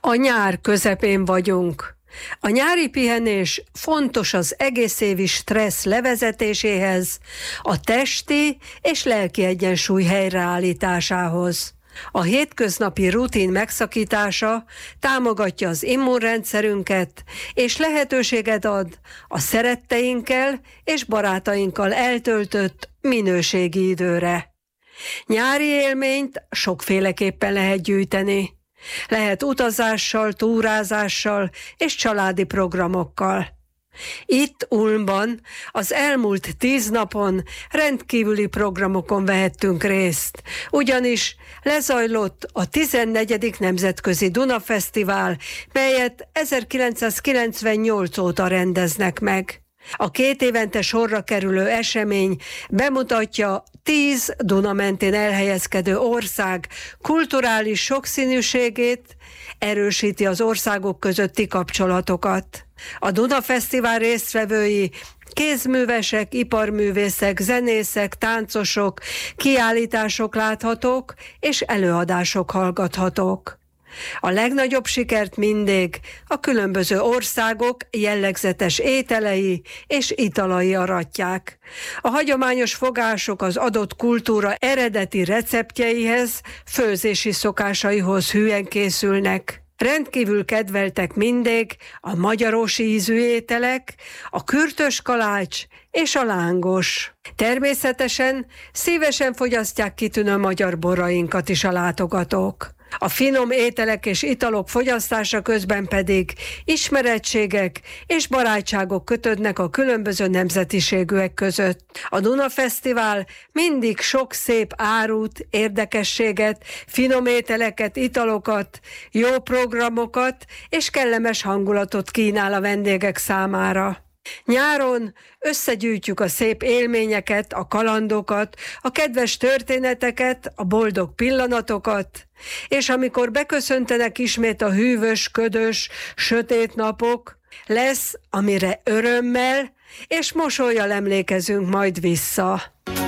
A nyár közepén vagyunk. A nyári pihenés fontos az egészévi stressz levezetéséhez, a testi és lelki egyensúly helyreállításához. A hétköznapi rutin megszakítása támogatja az immunrendszerünket, és lehetőséget ad a szeretteinkkel és barátainkkal eltöltött minőségi időre. Nyári élményt sokféleképpen lehet gyűjteni. Lehet utazással, túrázással és családi programokkal. Itt Ulmban az elmúlt 10 napon rendkívüli programokon vehettünk részt, ugyanis lezajlott a 14. Nemzetközi Duna Fesztivál, melyet 1998 óta rendeznek meg. A 2 évente sorra kerülő esemény bemutatja 10 Duna mentén elhelyezkedő ország kulturális sokszínűségét, erősíti az országok közötti kapcsolatokat. A Duna Fesztivál résztvevői kézművesek, iparművészek, zenészek, táncosok, kiállítások láthatók és előadások hallgathatók. A legnagyobb sikert mindig a különböző országok jellegzetes ételei és italai aratják. A hagyományos fogások az adott kultúra eredeti receptjeihez, főzési szokásaihoz hűen készülnek. Rendkívül kedveltek mindig a magyarosi ízű ételek, a kürtös kalács és a lángos. Természetesen szívesen fogyasztják kitűnő magyar borainkat is a látogatók. A finom ételek és italok fogyasztása közben pedig ismerettségek és barátságok kötődnek a különböző nemzetiségűek között. A Duna Fesztivál mindig sok szép árut, érdekességet, finom ételeket, italokat, jó programokat és kellemes hangulatot kínál a vendégek számára. Nyáron összegyűjtjük a szép élményeket, a kalandokat, a kedves történeteket, a boldog pillanatokat, és amikor beköszöntenek ismét a hűvös, ködös, sötét napok, lesz, amire örömmel és mosollyal emlékezünk majd vissza.